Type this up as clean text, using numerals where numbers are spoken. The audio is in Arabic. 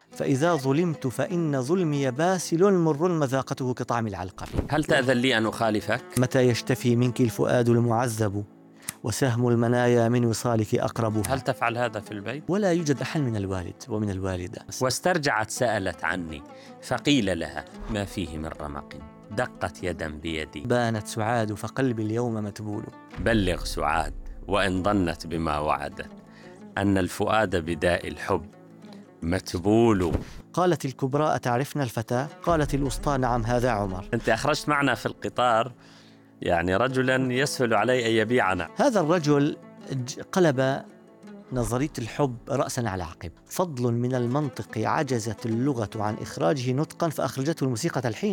فإذا ظلمت فإن ظلمي باسل مر مذاقته كطعم العلقم. هل تأذن لي أن أخالفك؟ متى يشتفي منك الفؤاد المعذب وسهم المنايا من وصالك أقرب. هل تفعل هذا في البيت؟ ولا يوجد أحد من الوالد ومن الوالدة. واسترجعت سألت عني، فقيل لها: ما فيه من رمق؟ دقت يدا بيدي. بانت سعاد فقلبي اليوم متبول. بلغ سعاد وإن ظنت بما وعدت أن الفؤاد بداء الحب متبول. قالت الكبرى: أتعرفن الفتى؟ قالت الوسطى: نعم، هذا عمر. أنت أخرجت معنا في القطار يعني رجلا يسهل عليه أن يبيعنا. هذا الرجل قلب نظرية الحب رأسا على عقب. فضل من المنطق عجزت اللغة عن إخراجه نطقا فأخرجته الموسيقى تلحين.